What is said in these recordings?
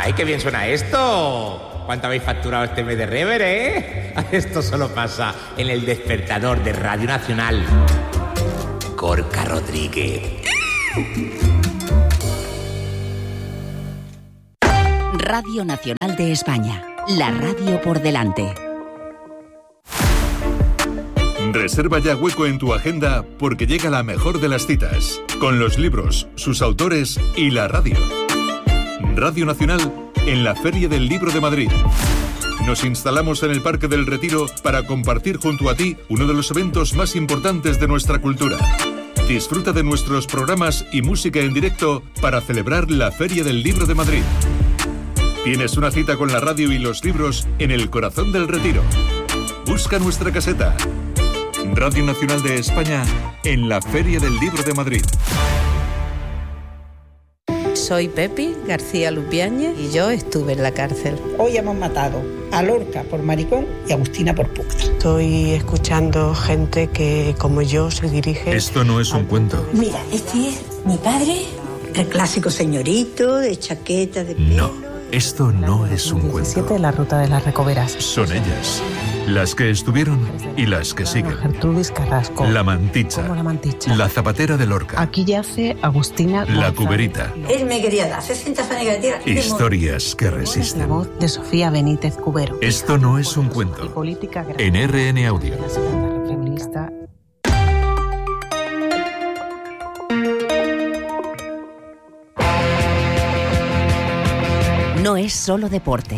¡Ay, qué bien suena esto! ¿Cuánto habéis facturado este mes de rever, Esto solo pasa en el despertador de Radio Nacional. Gorka Rodríguez. Radio Nacional de España. La radio por delante. Reserva ya hueco en tu agenda porque llega la mejor de las citas, con los libros, sus autores y la radio. Radio Nacional en la Feria del Libro de Madrid. Nos instalamos en el Parque del Retiro para compartir junto a ti uno de los eventos más importantes de nuestra cultura. Disfruta de nuestros programas y música en directo para celebrar la Feria del Libro de Madrid. Tienes una cita con la radio y los libros en el corazón del Retiro. Busca nuestra caseta. Radio Nacional de España en la Feria del Libro de Madrid. Soy Pepi García Lupiáñez y yo estuve en la cárcel. Hoy hemos matado a Lorca por maricón y a Agustina por puta. Estoy escuchando gente que, como yo, se dirige... Esto no es un cuento. Mira, este es mi padre, el clásico señorito de chaqueta de pelo. No, esto no es un 17, cuento. la ruta de las Recoveras. Son ellas, las que estuvieron y las que siguen. Gertrudis Carrasco. La Manticha. ¿Cómo la Manticha? La Zapatera de Lorca. Aquí yace Agustina La González. Cuberita. Él me quería dar 60 fanes de tierra. Historias que La resisten. voz de Sofía Benítez Cubero. Esto no es un Y cuento. política En RN Audio. La segunda feminista. No es solo deporte.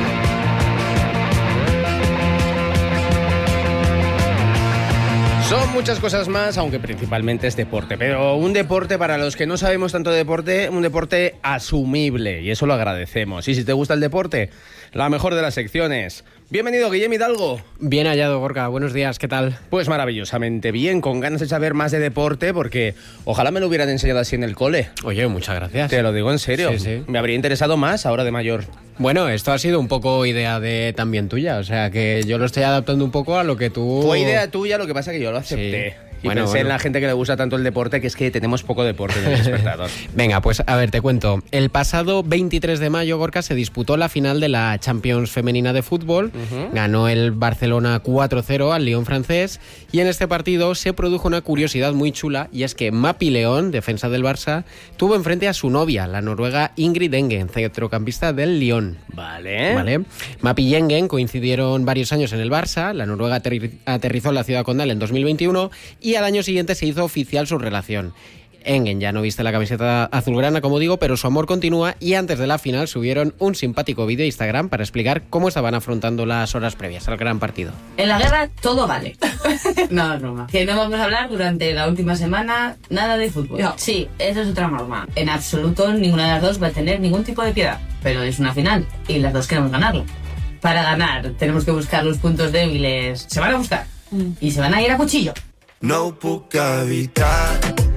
Son muchas cosas más, aunque principalmente es deporte. Pero un deporte, para los que no sabemos tanto de deporte, un deporte asumible. Y eso lo agradecemos. Y si te gusta el deporte, la mejor de las secciones. Bienvenido, Guillem Hidalgo. Bien hallado, Gorka. Buenos días, ¿qué tal? Pues maravillosamente bien, con ganas de saber más de deporte, porque ojalá me lo hubieran enseñado así en el cole. Oye, muchas gracias. Te lo digo en serio. Sí, sí. Me habría interesado más ahora de mayor. Bueno, esto ha sido un poco idea de también tuya, o sea que yo lo estoy adaptando un poco a lo que tú... Fue idea tuya, lo que pasa que yo lo acepté. Sí. Y pensé en la gente que le gusta tanto el deporte, que es que tenemos poco deporte en el despertador. Venga, pues a ver, te cuento. El pasado 23 de mayo, Gorka, se disputó la final de la Champions femenina de fútbol. Ganó el Barcelona 4-0 al Lyon francés. Y en este partido se produjo una curiosidad muy chula, y es que Mapi León, defensa del Barça, tuvo enfrente a su novia, la noruega Ingrid Engen, centrocampista del Lyon. Vale. Mapi y Engen coincidieron varios años en el Barça. La noruega aterrizó en la ciudad condal en 2021 y al año siguiente se hizo oficial su relación. Engen ya no viste la camiseta azulgrana, como digo, pero su amor continúa, y antes de la final subieron un simpático vídeo a Instagram para explicar cómo estaban afrontando las horas previas al gran partido. En la guerra todo vale. No, es broma. Que no vamos a hablar durante la última semana nada de fútbol. No. Sí, eso es otra norma. En absoluto ninguna de las dos va a tener ningún tipo de piedad. Pero es una final y las dos queremos ganarlo. Para ganar tenemos que buscar los puntos débiles. Se van a buscar. Y se van a ir a cuchillo. No puc evitar,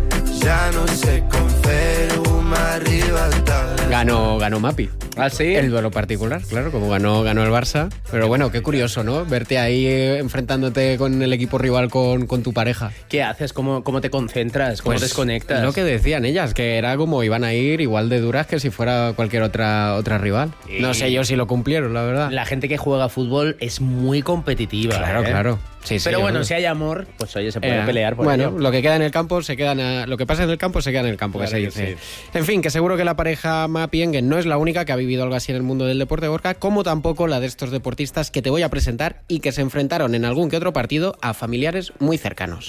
ja no sé com fer-ho, m'arriba el Ganó Mapi. ¿Ah, sí? El duelo particular, claro, como ganó el Barça. Pero bueno, qué curioso, ¿no? Verte ahí enfrentándote con el equipo rival con tu pareja. ¿Qué haces? ¿Cómo te concentras? ¿Cómo desconectas? Lo que decían ellas, que era como iban a ir igual de duras que si fuera cualquier otra rival. No sé yo si lo cumplieron, la verdad. La gente que juega fútbol es muy competitiva. Claro. Sí, pero bueno, si hay amor, pues oye, se puede pelear por ello. Lo que queda en el campo lo que pasa en el campo se queda en el campo, Claro que se dice. Sí. En fin, que seguro que la pareja Mapi Engen no es la única que ha vivido algo así en el mundo del deporte, Gorka, como tampoco la de estos deportistas que te voy a presentar y que se enfrentaron en algún que otro partido a familiares muy cercanos.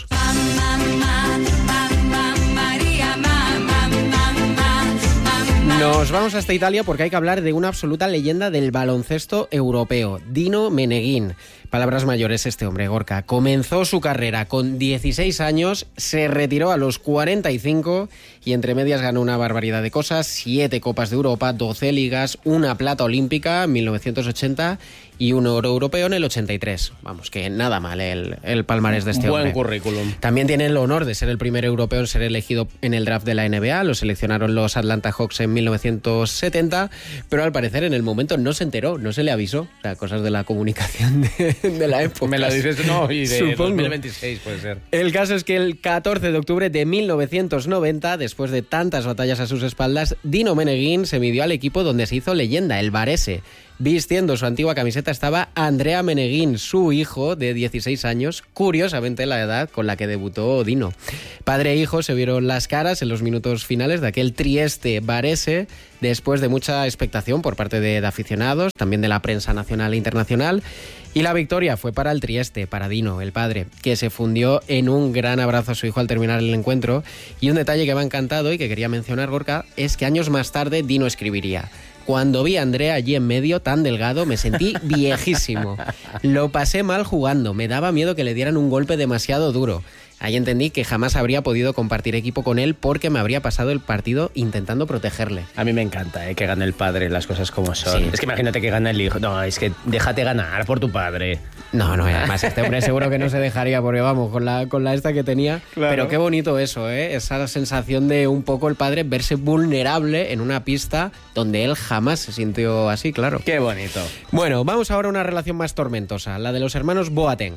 Nos vamos hasta Italia porque hay que hablar de una absoluta leyenda del baloncesto europeo, Dino Meneghin. Palabras mayores este hombre, Gorka. Comenzó su carrera con 16 años, se retiró a los 45 y entre medias ganó una barbaridad de cosas: 7 Copas de Europa, 12 ligas, una plata olímpica en 1980 y un oro europeo en el 83. Vamos, que nada mal el palmarés de este hombre. Buen currículum. También tiene el honor de ser el primer europeo en ser elegido en el draft de la NBA. Lo seleccionaron los Atlanta Hawks en 1970, pero al parecer en el momento no se enteró, no se le avisó. O sea, cosas de la comunicación de la época. Me lo dices, no, y de Supongo. 2026 puede ser. El caso es que el 14 de octubre de 1990, después de tantas batallas a sus espaldas, Dino Meneguín se midió al equipo donde se hizo leyenda, el Varese. Vistiendo su antigua camiseta estaba Andrea Meneguín, su hijo de 16 años, curiosamente la edad con la que debutó Dino. Padre e hijo se vieron las caras en los minutos finales de aquel Trieste-Varese, después de mucha expectación por parte de aficionados, también de la prensa nacional e internacional. Y la victoria fue para el Trieste, para Dino, el padre, que se fundió en un gran abrazo a su hijo al terminar el encuentro. Y un detalle que me ha encantado y que quería mencionar, Gorka, es que años más tarde Dino escribiría: cuando vi a Andrea allí en medio, tan delgado, me sentí viejísimo. Lo pasé mal jugando, me daba miedo que le dieran un golpe demasiado duro. Ahí entendí que jamás habría podido compartir equipo con él porque me habría pasado el partido intentando protegerle. A mí me encanta que gane el padre, las cosas como son. Sí. Es que imagínate que gane el hijo. No, es que déjate ganar por tu padre. No, además este hombre seguro que no se dejaría porque vamos, con la esta que tenía. Claro. Pero qué bonito eso, esa sensación de un poco el padre verse vulnerable en una pista donde él jamás se sintió así, claro. Qué bonito. Bueno, vamos ahora a una relación más tormentosa, la de los hermanos Boateng.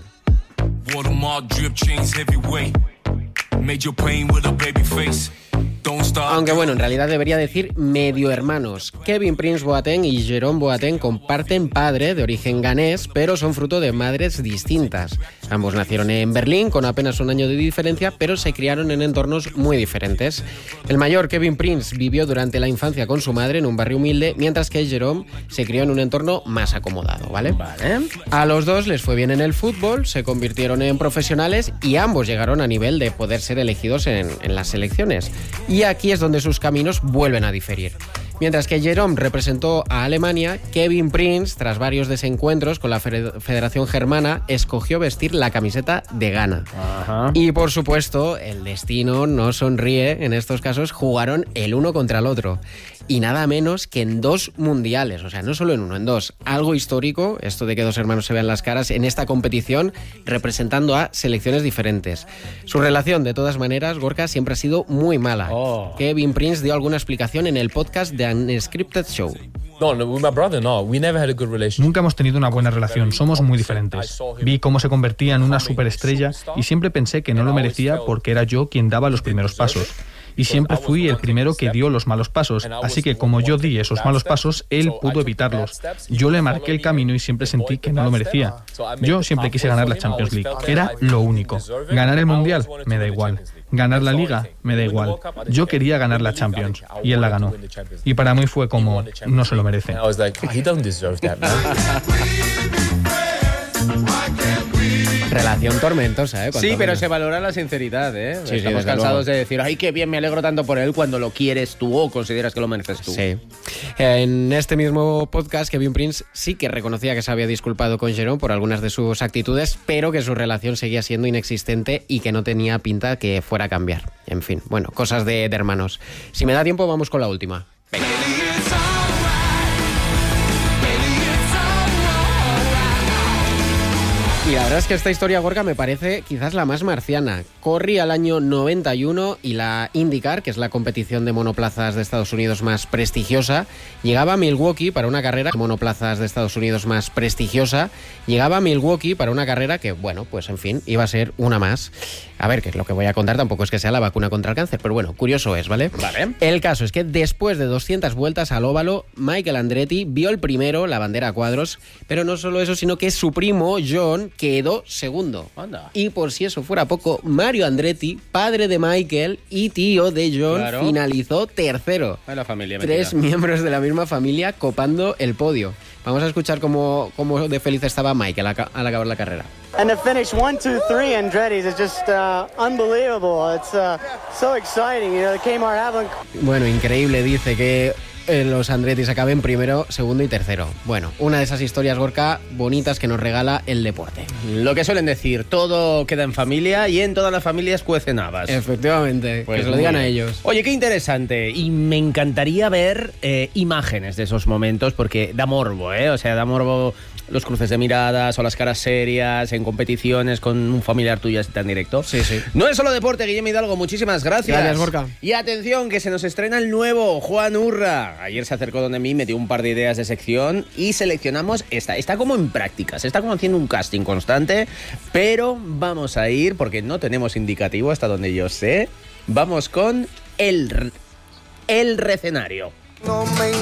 Aunque bueno, en realidad debería decir medio hermanos. Kevin Prince Boateng y Jérôme Boateng comparten padre de origen ganés, pero son fruto de madres distintas. Ambos nacieron en Berlín con apenas un año de diferencia, pero se criaron en entornos muy diferentes. El mayor, Kevin Prince, vivió durante la infancia con su madre en un barrio humilde, mientras que Jérôme se crió en un entorno más acomodado, ¿vale? A los dos les fue bien en el fútbol, se convirtieron en profesionales y ambos llegaron a nivel de poder ser elegidos en las selecciones. Y aquí es donde sus caminos vuelven a diferir. Mientras que Jérôme representó a Alemania, Kevin Prince, tras varios desencuentros con la Federación Germana, escogió vestir la camiseta de Ghana. Ajá. Y por supuesto, el destino no sonríe en estos casos, jugaron el uno contra el otro. Y nada menos que en 2 mundiales, o sea, no solo en uno, en 2. Algo histórico, esto de que 2 hermanos se vean las caras en esta competición, representando a selecciones diferentes. Su relación, de todas maneras, Gorka, siempre ha sido muy mala. Kevin Prince dio alguna explicación en el podcast de Unscripted Show. Nunca hemos tenido una buena relación, somos muy diferentes. Vi cómo se convertía en una superestrella y siempre pensé que no lo merecía porque era yo quien daba los primeros pasos. Y siempre fui el primero que dio los malos pasos, así que como yo di esos malos pasos, él pudo evitarlos. Yo le marqué el camino y siempre sentí que no lo merecía. Yo siempre quise ganar la Champions League, era lo único. Ganar el Mundial, me da igual. Ganar la Liga, me da igual. Yo quería ganar la Champions, y él la ganó. Y para mí fue como, no se lo merece. Relación tormentosa, Sí, pero se valora la sinceridad, Sí, Estamos cansados de decir, ay, qué bien, me alegro tanto por él, cuando lo quieres tú o consideras que lo mereces tú. Sí. En este mismo podcast, Kevin Prince sí que reconocía que se había disculpado con Jérôme por algunas de sus actitudes, pero que su relación seguía siendo inexistente y que no tenía pinta que fuera a cambiar. En fin, bueno, cosas de hermanos. Si me da tiempo, vamos con la última. Venga. Y la verdad es que esta historia, Gorka, me parece quizás la más marciana. Corría el año 91 y la IndyCar, que es la competición de monoplazas de Estados Unidos más prestigiosa, llegaba a Milwaukee para una carrera que, bueno, pues en fin, iba a ser una más. A ver, que lo que voy a contar tampoco es que sea la vacuna contra el cáncer, pero bueno, curioso es, ¿vale? Vale. El caso es que después de 200 vueltas al óvalo, Michael Andretti vio el primero, la bandera a cuadros, pero no solo eso, sino que su primo, John, quedó segundo. Anda. Y por si eso fuera poco, Mario Andretti, padre de Michael y tío de John, claro, finalizó tercero. La familia 3 miembros de la misma familia copando el podio. Vamos a escuchar cómo de feliz estaba Michael al acabar la carrera. And to finish 1, 2, 3 Andretti's is just unbelievable. It's so exciting. You know, the Kmart Avalon. Bueno, increíble, dice que los Andrettis acaben primero, segundo y tercero. Bueno, una de esas historias, Gorka, bonitas que nos regala el deporte. Lo que suelen decir, todo queda en familia y en todas las familias cuecen habas. Efectivamente, pues que se lo digan a ellos. Oye, qué interesante. Y me encantaría ver imágenes de esos momentos porque da morbo, O sea, da morbo los cruces de miradas o las caras serias en competiciones con un familiar tuyo así tan directo. Sí. No es solo deporte, Guillermo Hidalgo, muchísimas gracias. Gracias, Gorka. Y atención, que se nos estrena el nuevo Juan Urra. Ayer se acercó donde mí, me dio un par de ideas de sección y seleccionamos esta. Está como en prácticas, está como haciendo un casting constante, pero vamos a ir, porque no tenemos indicativo hasta donde yo sé, vamos con el recenario.